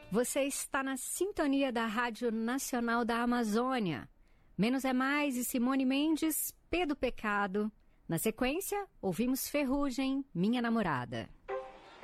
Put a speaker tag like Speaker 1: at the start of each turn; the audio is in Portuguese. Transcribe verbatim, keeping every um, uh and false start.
Speaker 1: Você está na sintonia da Rádio Nacional da Amazônia. Menos é Mais e Simone Mendes, P do Pecado. Na sequência, ouvimos Ferrugem, Minha Namorada.